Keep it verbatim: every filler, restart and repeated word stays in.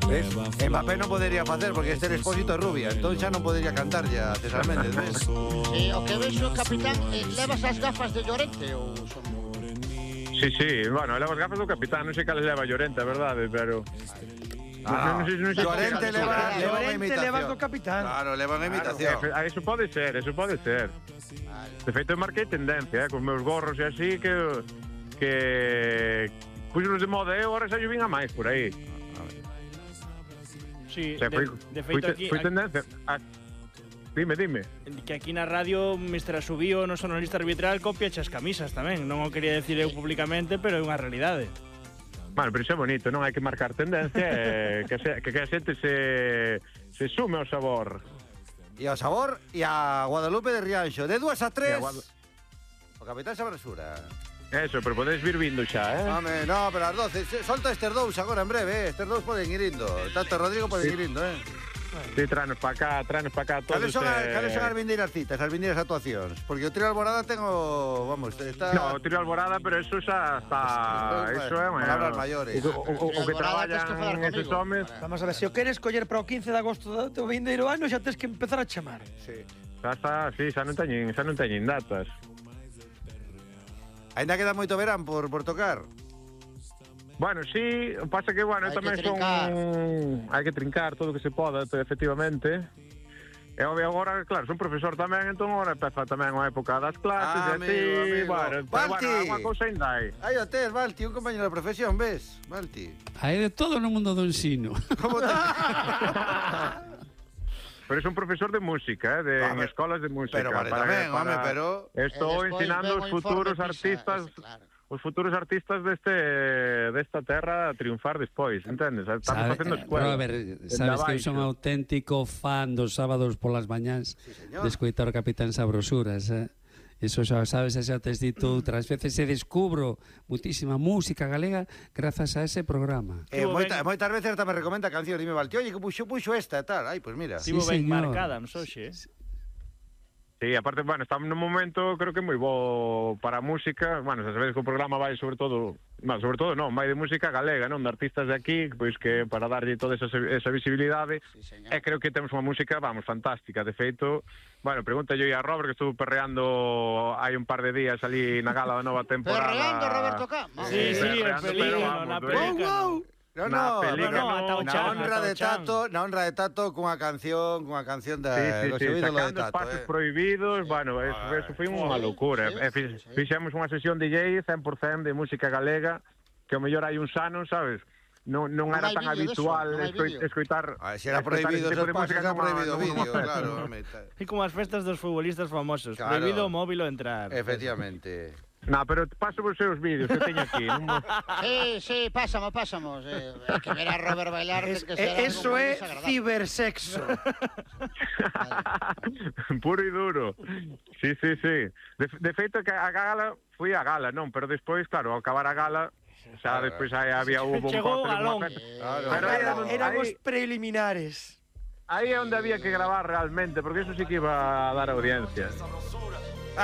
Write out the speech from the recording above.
Ves? Mbappé non podería facer porque este Expósito é rubia, entón xa non podería cantar ya César Méndez, ves? Sí, o que vexo, capitán, eh, levas as gafas de Llorente ou son... Sí, sí, bueno, leva as gafas do capitán, non sei cales leva Llorente, a verdade, pero... Ah, non sei, non sei Llorente leva, leva unha Llorente imitación. leva co capitán. Claro, leva unha imitación. Claro, eso pode ser, eso pode ser. De feito, eu marquei tendencia, eh, con meus gorros e así, que... que... puxos de moda, e agora xa yo vin a máis por aí. Sí, O sea, foi, de, de feito foi, aquí, foi tendencia. A... Dime, dime. que aquí na radio mister Asubío, no sonalista arbitral, copia as camisas tamén. Non o quería decir eu públicamente, pero é unha realidade. Bueno, pero iso é bonito, non hai que marcar tendencia, eh, que, se, que, que a xente se, se sume ao sabor. E ao sabor e a Guadalupe de Rianxo. De dúas a tres, Guad... o capitán Sabrosura. Eso, pero podes vir vindo xa, eh? Home, no, pero as doce. Solta estes dous agora en breve, eh. Estes dous poden ir indo. Tanto Rodrigo poden sí. ir indo, eh. Sí, tranos para cá, tranos para cá todos. Cales son, eh... cales son as vindeiras citas, as vindeiras actuacións? Porque o Trío Alborada tengo, vamos, está... No, o Trío Alborada, pero eso xa está... Pues, eso é... palabras maiores. O, o, o, o que traballan eses homes... Vamos a ver, se o queres coller para o quince de agosto do teu vindeiro ano, xa tens que empezar a chamar. Sí. Xa está, sí, xa non teñen, xa non teñen datas. Ainda queda moito verán por, por tocar. Bueno, sí, pasa que, bueno, hai tamén que son... Hai que trincar todo o que se poda, efectivamente. E agora, claro, son profesor tamén, entón agora empeza tamén a época das clases, Ah, e así, amigo, bueno, amigo. pero, Balti! bueno, unha cousa ainda hai. Aí o tes, Balti, un compañero de profesión, ves? Balti. Hai de todo no mundo do ensino. Como te... Pero son profesor de música, eh, de Home, en escolas de música. pero vale tamén, home, pero- Estou E despois ensinando ven os o informe futuros PISA, artistas... ese, claro. Os futuros artistas deste desta terra a triunfar despois, entendes? Estamos Sabe, facendo eh, escuela. Robert, sabes que eu son auténtico fan dos sábados polas mañás Sí, señor. de escoitar o Capitán Sabrosuras, eh? Iso xa sabes, xa tes dito outras veces, e descubro muitísima música galega grazas a ese programa. Eh, Tivo moita, ben- moitas veces hasta me recomenda cancións. Dime, Balti, oye, que puxo, puxo esta e tal. Ai, pues mira. Sí, Tivo ben señor. marcada, non hoxe, eh? Sí, aparte, bueno, estamos nun momento creo que moi bo para a música. Bueno, xa sabedes que o programa vai sobre todo, bueno, sobre todo non, vai de música galega, non, de artistas de aquí, pois que para darlle toda esa, esa visibilidade. Sí, señor. E creo que temos unha música, vamos, fantástica. De feito, bueno, pregunta yo a Robert, que estuvo perreando hai un par de días ali na gala da nova temporada. Perreando Roberto Cama. Sí, sí, en Perreando, pelín, pero no, vamos, na eh. película. No, Na no, película, no, no, ata o na chan, honra ata o de chan. Tato, na honra de Tato cunha canción, cunha canción da Sí, sí, do sí, seu ídolo de sacando Tato, espacios eh. prohibidos, bueno, eso, eso foi unha locura. Sí, E fi- sí. fixemos unha sesión D J cen por cento de música galega, que ao mellor hai uns anos, sabes? Non, non Non era hai tan vídeo deso, habitual non hai escoi- vídeo. escoitar... Ah, se era escoitar prohibido ese tipo esos de pasos, música era nunha- prohibido nunha vídeo, festa. claro. home, ta- E como as festas dos futbolistas famosos, Claro. prohibido o móvil o entrar. Efectivamente. No, pero paso os seus vídeos que teño aquí. non- Sí, sí, pásamo, pásamos. Eh, hai que ver a Robert bailar, Es, que será eh, eso algo moi é desagradable. cibersexo. Puro e duro. Sí, sí, sí. De, de feito que a gala, fui a gala, non, pero despois, claro, ao acabar a gala, xa despois aí había hubo un Chegou o corte galón. nunha festa. Claro. Pero aí era Eran, donde- eran aí- os preliminares. Aí é onde había que gravar realmente, porque eso sí que iba a dar audiencia.